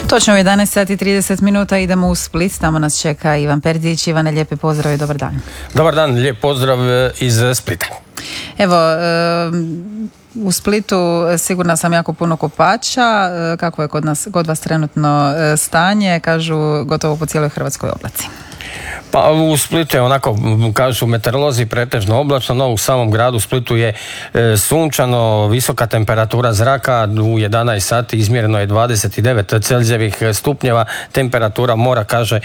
Točno u 11 sati 30 minuta idemo u Split, tamo nas čeka Ivan Perdić. Ivane, lijepi pozdrav i dobar dan. Dobar dan, lijep pozdrav iz Splita. Evo, u Splitu sigurna sam jako puno kopača. Kako je kod vas trenutno stanje? Kažu gotovo po cijeloj Hrvatskoj oblaci. Pa u Splitu je onako, kažu meteorolozi, pretežno oblačno, no u samom gradu Splitu je sunčano, visoka temperatura zraka, u 11 sati izmjereno je 29 Celzijevih stupnjeva, temperatura mora kaže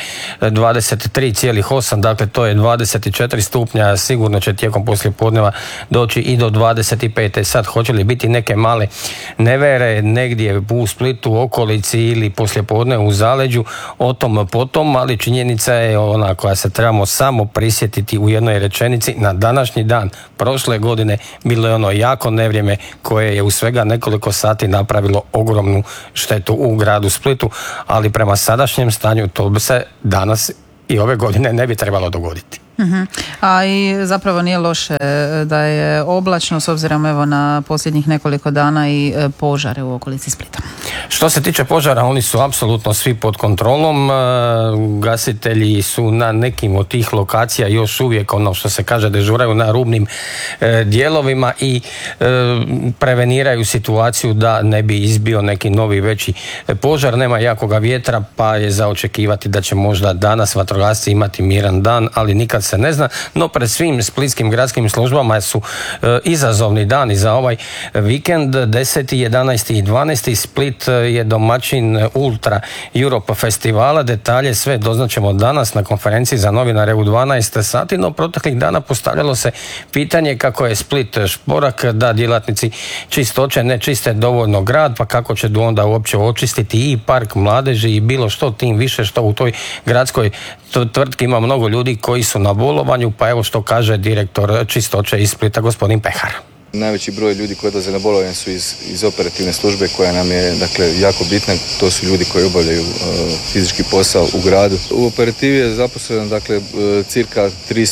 23,8, dakle to je 24 stupnja, sigurno će tijekom poslijepodneva doći i do 25. Sad hoće li biti neke male nevere negdje u Splitu, okolici ili poslijepodne u zaleđu, o tom potom, ali činjenica je ona koja se trebamo samo prisjetiti u jednoj rečenici. Na današnji dan prošle godine bilo je ono jako nevrijeme koje je u svega nekoliko sati napravilo ogromnu štetu u gradu Splitu, ali prema sadašnjem stanju to bi se danas i ove godine ne bi trebalo dogoditi. A i zapravo nije loše da je oblačno s obzirom evo na posljednjih nekoliko dana i požare u okolici Splita. Što se tiče požara, oni su apsolutno svi pod kontrolom. Gasitelji su na nekim od tih lokacija još uvijek, ono što se kaže, dežuraju na rubnim dijelovima i preveniraju situaciju da ne bi izbio neki novi veći požar. Nema jakoga vjetra, pa je za očekivati da će možda danas vatrogasci imati miran dan, ali nikad se ne zna. No pred svim splitskim gradskim službama su izazovni dani za ovaj vikend. 10., 11. i 12. Split je domaćin Ultra Europe festivala. Detalje sve doznaćemo danas na konferenciji za novinare u 12 sati, no proteklih dana postavljalo se pitanje kako je Split šporak, da djelatnici čistoće ne čiste dovoljno grad, pa kako će onda uopće očistiti i park mladeži i bilo što, tim više što u toj gradskoj tvrtki ima mnogo ljudi koji su na bolovanju, pa evo što kaže direktor čistoće iz Splita, gospodin Pehar. Najveći broj ljudi koji odlaze na bolovanje su iz operativne službe koja nam je jako bitna. To su ljudi koji obavljaju fizički posao u gradu. U operativi je zaposleno cirka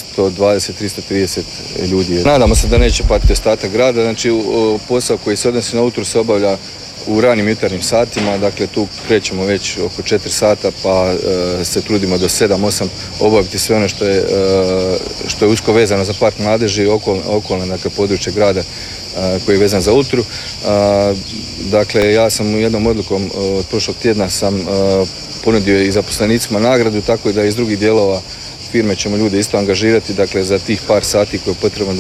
320-330 ljudi. Nadamo se da neće patiti ostatak grada. Znači posao koji se odnosi na utro se obavlja u ranim jutarnjim satima, dakle tu krećemo već oko 4 sata pa se trudimo do 7-8 obaviti sve ono što je usko vezano za park mladeži i okolne područje grada koji je vezan za Ultru. Dakle, ja sam jednom odlukom od prošlog tjedna sam ponudio i zaposlenicima nagradu, tako da iz drugih dijelova firme ćemo ljude isto angažirati, dakle za tih par sati koje je potrebno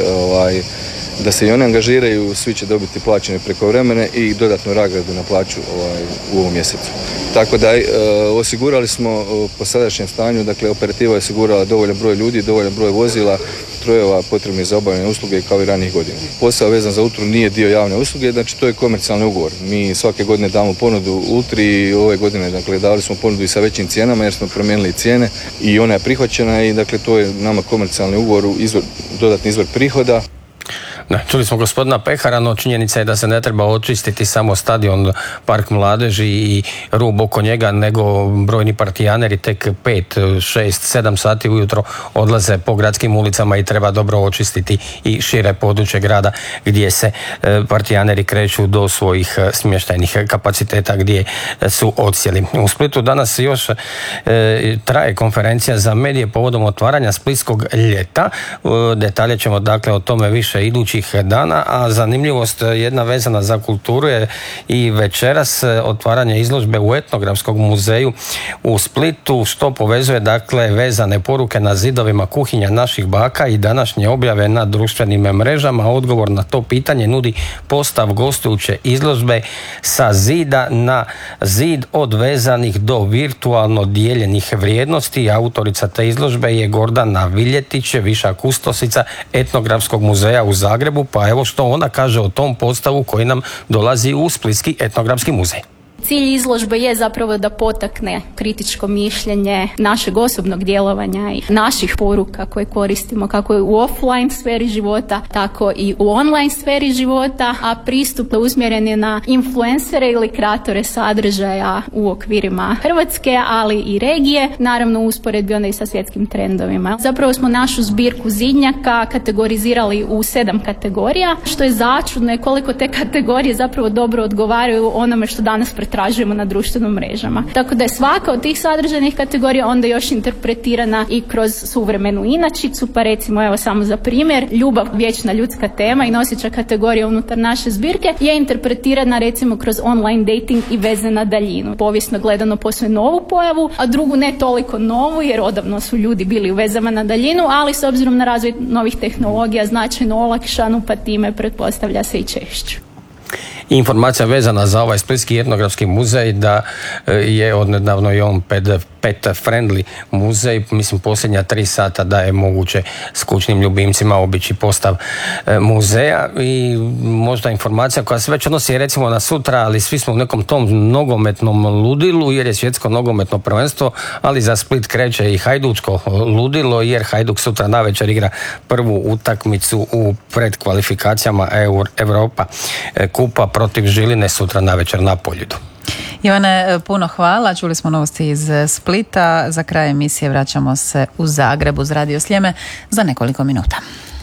da se i oni angažiraju, svi će dobiti plaćene prekovremene i dodatnu nagradu na plaću u ovom mjesecu. Tako da osigurali smo po sadašnjem stanju, dakle operativa je osigurala dovoljan broj ljudi, dovoljan broj vozila, strojeva potrebnih za obavljanje usluge kao i ranijih godina. Posao vezan za Ultru nije dio javne usluge, znači to je komercijalni ugovor. Mi svake godine damo ponudu Ultri i ove godine dali smo ponudu i sa većim cijenama jer smo promijenili cijene i ona je prihvaćena i dakle to je nama komercijalni ugovor, dodatni izvor prihoda. Čuli smo gospodina Pehara, no činjenica je da se ne treba očistiti samo stadion, park mladeži i rub oko njega, nego brojni partijaneri tek 5, 6, 7 sati ujutro odlaze po gradskim ulicama i treba dobro očistiti i šire područje grada gdje se partijaneri kreću do svojih smještajnih kapaciteta gdje su odsjeli. U Splitu danas još traje konferencija za medije povodom otvaranja Splitskog ljeta. Detalje ćemo dakle o tome više idući dana, a zanimljivost jedna vezana za kulturu je i večeras otvaranje izložbe u Etnografskom muzeju u Splitu, što povezuje dakle vezane poruke na zidovima kuhinja naših baka i današnje objave na društvenim mrežama. Odgovor na to pitanje nudi postav gostujuće izložbe sa zida na zid, od vezanih do virtualno dijeljenih vrijednosti. Autorica te izložbe je Gordana Viljetić, viša kustosica Etnografskog muzeja u Zagrebu, pa evo što ona kaže o tom postavu koji nam dolazi u Splitski etnografski muzej. Cilj izložbe je zapravo da potakne kritičko mišljenje našeg osobnog djelovanja i naših poruka koje koristimo kako u offline sferi života, tako i u online sferi života, a pristup usmjeren je na influencere ili kreatore sadržaja u okvirima Hrvatske, ali i regije, naravno u usporedbi onda i sa svjetskim trendovima. Zapravo smo našu zbirku zidnjaka kategorizirali u 7 kategorija, što je začudno je koliko te kategorije zapravo dobro odgovaraju onome što danas pred pretražujemo na društvenim mrežama. Tako da je svaka od tih sadržajnih kategorija onda još interpretirana i kroz suvremenu inačicu, pa recimo evo samo za primjer, ljubav, vječna ljudska tema i noseća kategorija unutar naše zbirke je interpretirana recimo kroz online dating i veze na daljinu. Povijesno gledano posve novu pojavu, a drugu ne toliko novu jer odavno su ljudi bili u vezama na daljinu, ali s obzirom na razvoj novih tehnologija značajno olakšanu, pa time pretpostavlja se i češću. Informacija vezana za ovaj Splitski etnografski muzej da je odnedavno i on pet friendly muzej, mislim posljednja 3 sata da je moguće s kućnim ljubimcima obići postav muzeja i možda informacija koja se već odnosi recimo na sutra, ali svi smo u nekom tom nogometnom ludilu jer je svjetsko nogometno prvenstvo, ali za Split kreće i hajdučko ludilo jer Hajduk sutra navečer igra prvu utakmicu u predkvalifikacijama Europa kupa protiv Žiline sutra navečer na Poljudu. Ivane, puno hvala. Čuli smo novosti iz Splita. Za kraj emisije vraćamo se u Zagreb uz Radio Sljeme za nekoliko minuta.